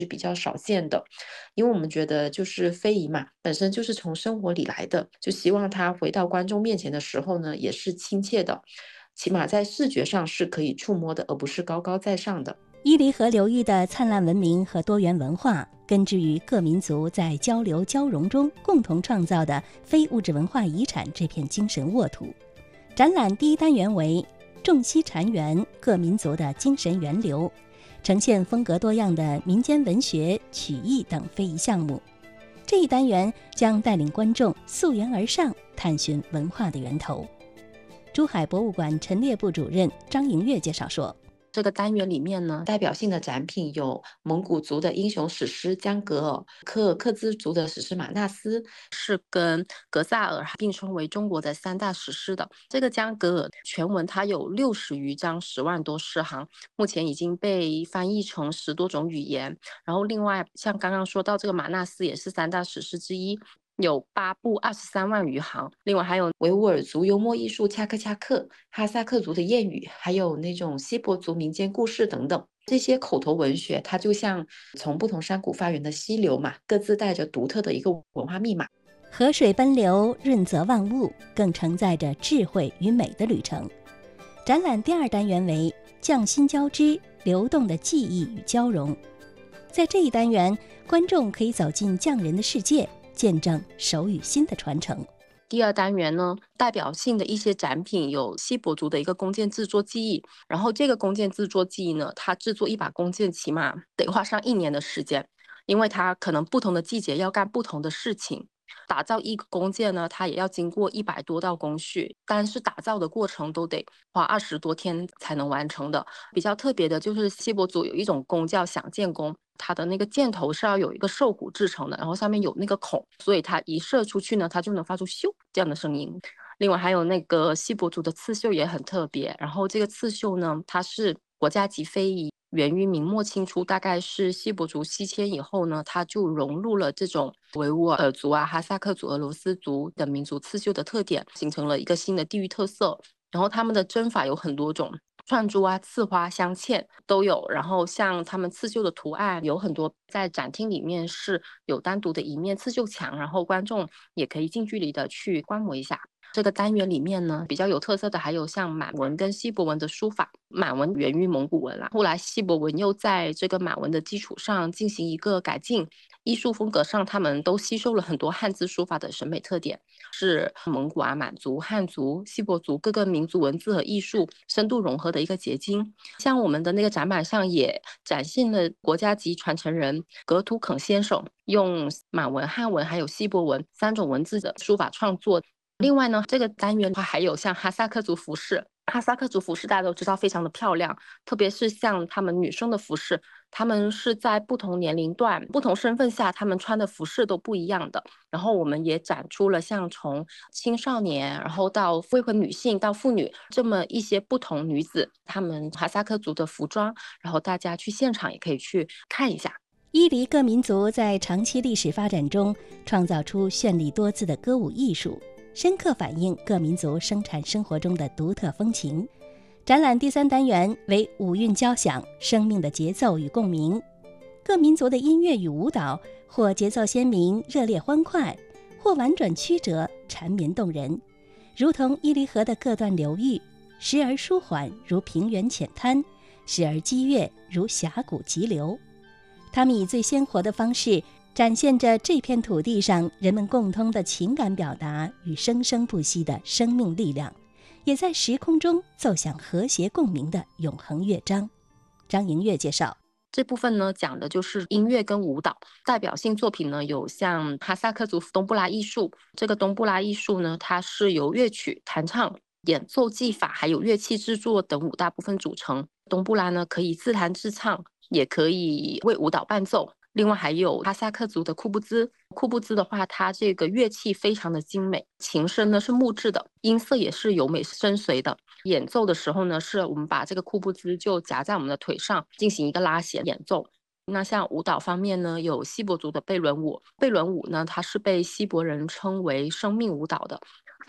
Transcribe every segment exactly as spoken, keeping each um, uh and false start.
比较少见的。因为我们觉得就是非遗嘛，本身就是从生活里来的，就希望它回到观众面前的时候呢，也是亲切的，起码在视觉上是可以触摸的，而不是高高在上的。 伊犁河流域的灿烂文明和多元文化，根植于各民族在交流交融中共同创造的非物质文化遗产这片精神沃土。展览第一单元为仲溪禅园，各民族的精神源流，呈现风格多样的民间文学、曲艺等非遗项目。这一单元将带领观众溯源而上，探寻文化的源头。珠海博物馆陈列部主任张莹月介绍说， 这个单元里面呢，代表性的展品有蒙古族的英雄史诗江格尔，柯尔克孜族的史诗马纳斯，是跟格萨尔并称为中国的三大史诗的。这个江格尔全文它有六十余章，十万多诗行，目前已经被翻译成十多种语言。然后另外像刚刚说到这个马纳斯也是三大史诗之一，有八部二十三万余行，另外还有维吾尔族幽默艺术恰克恰克、哈萨克族的谚语，还有那种锡伯族民间故事等等。这些口头文学，它就像从不同山谷发源的溪流嘛，各自带着独特的一个文化密码。 河水奔流，润泽万物，更承载着智慧与美的旅程。展览第二单元为匠心交织，流动的记忆与交融。在这一单元，观众可以走进匠人的世界，见证手与心的传承。 第二单元呢，代表性的一些展品有锡伯族的一个弓箭制作技艺，然后这个弓箭制作技艺呢，它制作一把弓箭起码得花上一年的时间，因为它可能不同的季节要干不同的事情。打造一个弓箭呢，它也要经过一百多道工序，但是打造的过程都得花二十多天才能完成的。比较特别的就是锡伯族有一种弓叫响箭弓，它的那个箭头是要有一个兽骨制成的，然后上面有那个孔，所以它一射出去呢，它就能发出咻这样的声音。另外还有那个锡伯族的刺绣也很特别，然后这个刺绣呢，它是国家级非遗，源于明末清初，大概是锡伯族西迁以后呢，它就融入了这种维吾尔族啊、哈萨克族、俄罗斯族等民族刺绣的特点，形成了一个新的地域特色。然后他们的针法有很多种，串珠啊、刺花、镶嵌都有。然后像他们刺绣的图案有很多，在展厅里面是有单独的一面刺绣墙，然后观众也可以近距离的去观摩一下。这个单元里面呢，比较有特色的还有像满文跟锡伯文的书法。满文源于蒙古文啦，后来锡伯文又在这个满文的基础上进行一个改进。艺术风格上，他们都吸收了很多汉字书法的审美特点，是蒙古啊、满族、汉族、锡伯族各个民族文字和艺术深度融合的一个结晶。像我们的那个展板上也展现了国家级传承人格图肯先生用满文、汉文还有锡伯文三种文字的书法创作。另外呢，这个单元还有像哈萨克族服饰，哈萨克族服饰大家都知道非常的漂亮，特别是像他们女生的服饰，他们是在不同年龄段、不同身份下，他们穿的服饰都不一样的。然后我们也展出了像从青少年，然后到未婚女性到妇女这么一些不同女子，她们哈萨克族的服装，然后大家去现场也可以去看一下。 伊犁各民族在长期历史发展中创造出绚丽多姿的歌舞艺术，深刻反映各民族生产生活中的独特风情。展览第三单元为五韵交响，生命的节奏与共鸣。各民族的音乐与舞蹈，或节奏鲜明、热烈欢快，或婉转曲折、缠绵动人，如同伊犁河的各段流域，时而舒缓如平原浅滩，时而激越如峡谷急流。他们以最鲜活的方式展现着这片土地上人们共通的情感表达与生生不息的生命力量，也在时空中奏响和谐共鸣的永恒乐章。张莹月介绍， 这部分呢讲的就是音乐跟舞蹈，代表性作品呢有像哈萨克族东布拉艺术。这个东布拉艺术呢，它是由乐曲、弹唱、演奏技法还有乐器制作等五大部分组成。东布拉呢可以自弹自唱，也可以为舞蹈伴奏。另外还有哈萨克族的库布兹，库布兹的话，它这个乐器非常的精美，琴身呢是木质的，音色也是优美深邃的。演奏的时候呢，是我们把这个库布兹就夹在我们的腿上，进行一个拉弦演奏。那像舞蹈方面呢，有锡伯族的贝伦舞，贝伦舞呢，它是被锡伯人称为生命舞蹈的。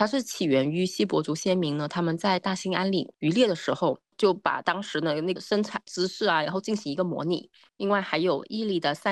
它是起源于锡伯族先民呢，他们在大兴安岭渔猎的时候，就把当时的那个生产姿势啊，然后进行一个模拟。另外还有伊犁的三